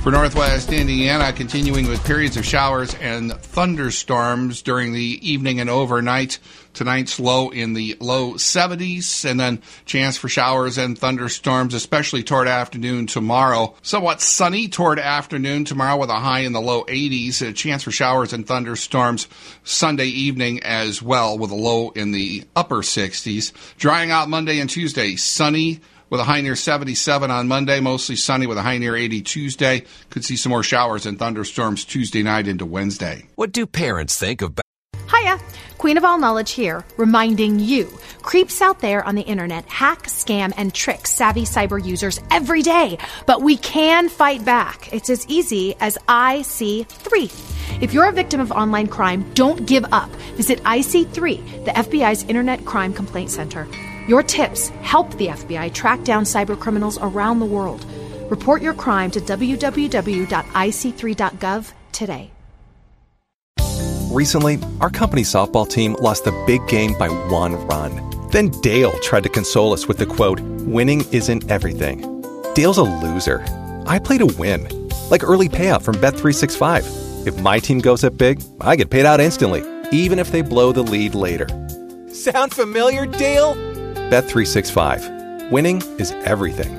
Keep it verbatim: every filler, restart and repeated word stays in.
For Northwest Indiana, continuing with periods of showers and thunderstorms during the evening and overnight. Tonight's low in the low seventies, and then chance for showers and thunderstorms, especially toward afternoon tomorrow. Somewhat sunny toward afternoon tomorrow with a high in the low eighties. A chance for showers and thunderstorms Sunday evening as well with a low in the upper sixties. Drying out Monday and Tuesday. Sunny with a high near seventy-seven on Monday, mostly sunny with a high near eighty Tuesday. Could see some more showers and thunderstorms Tuesday night into Wednesday. What do parents think of... Hiya, Queen of All Knowledge here, reminding you, creeps out there on the internet hack, scam, and trick savvy cyber users every day. But we can fight back. It's as easy as I C three. If you're a victim of online crime, don't give up. Visit I C three, the F B I's Internet Crime Complaint Center. Your tips help the F B I track down cyber criminals around the world. Report your crime to w w w dot i c three dot gov today. Recently, our company softball team lost the big game by one run. Then Dale tried to console us with the quote, "Winning isn't everything." Dale's a loser. I play to win. Like early payout from Bet three sixty-five. If my team goes up big, I get paid out instantly, even if they blow the lead later. Sound familiar, Dale? Bet three sixty-five. Winning is everything.